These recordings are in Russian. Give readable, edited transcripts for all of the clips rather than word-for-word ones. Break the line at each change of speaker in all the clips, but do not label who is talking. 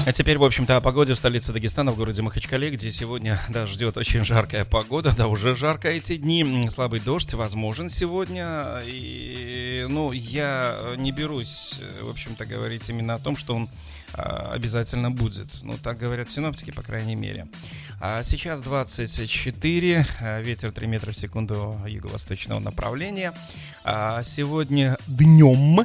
А теперь, в общем-то, о погоде в столице Дагестана, в городе Махачкале, где сегодня, да, ждет очень жаркая погода, да, уже жарко эти дни, слабый дождь возможен сегодня, и, ну, я не берусь, в общем-то, говорить именно о том, что он обязательно будет, ну, так говорят синоптики, по крайней мере. А сейчас 24, ветер 3 метра в секунду юго-восточного направления, сегодня днем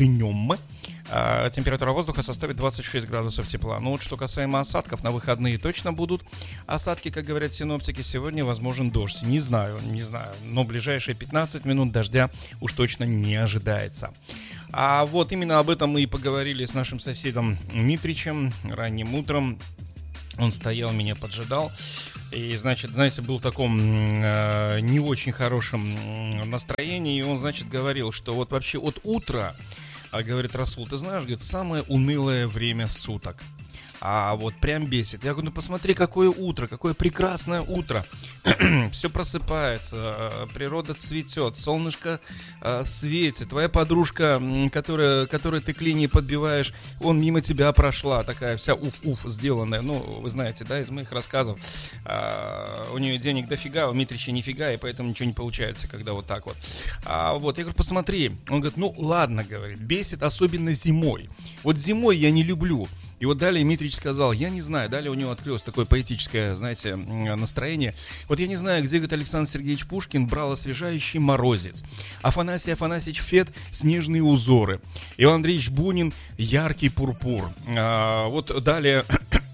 температура воздуха составит 26 градусов тепла. Ну вот что касаемо осадков, на выходные точно будут осадки, как говорят синоптики. Сегодня возможен дождь. Не знаю, но ближайшие 15 минут дождя уж точно не ожидается. А вот именно об этом мы и поговорили с нашим соседом Митричем ранним утром. Он стоял, меня поджидал. И, значит, знаете, был в таком не очень хорошем настроении. И он, значит, говорил, что вот вообще от утра, говорит: Расул, ты знаешь, говорит, самое унылое время суток. А вот прям бесит. Я говорю, ну посмотри, какое утро, какое прекрасное утро. Все просыпается, природа цветет, солнышко светит. Твоя подружка, которой ты клинья подбиваешь, он мимо тебя прошла, такая вся уф-уф сделанная. Ну, вы знаете, да, из моих рассказов. У нее денег дофига, у Митрича нифига, и поэтому ничего не получается, когда вот так вот. Вот, я говорю, посмотри. Он говорит, ну ладно, говорит, бесит, особенно зимой. Вот зимой я не люблю. И вот далее Митрич сказал, я не знаю, далее у него открылось такое поэтическое, знаете, настроение. Вот я не знаю, где, говорит, Александр Сергеевич Пушкин брал освежающий морозец. Афанасий Афанасьевич Фет — снежные узоры. Иван Андреевич Бунин — яркий пурпур. Вот далее...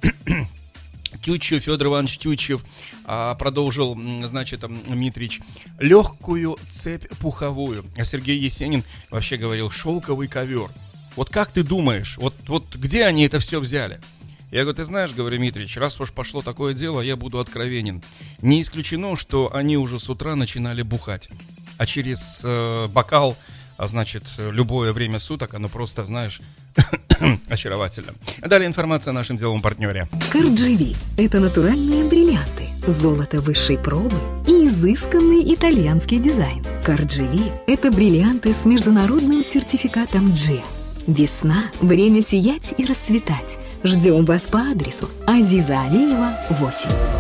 Тютчев, Федор Иванович Тютчев, продолжил, значит, Митрич, легкую цепь пуховую. А Сергей Есенин вообще говорил, шелковый ковер. Вот как ты думаешь, вот где они это все взяли? Я говорю, ты знаешь, говорю, Митрич, раз уж пошло такое дело, я буду откровенен. Не исключено, что они уже с утра начинали бухать. А через бокал, значит, любое время суток, оно просто, знаешь, очаровательно. Далее информация о нашем деловом партнере.
Кардживи – это натуральные бриллианты, золото высшей пробы и изысканный итальянский дизайн. Кардживи – это бриллианты с международным сертификатом G. Весна – время сиять и расцветать. Ждем вас по адресу Азиза Алиева, 8.